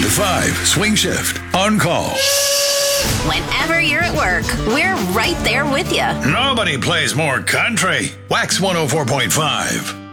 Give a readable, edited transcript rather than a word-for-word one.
5, Swing Shift, On Call. Whenever you're at work, we're right there with you. Nobody plays more country. Wax 104.5.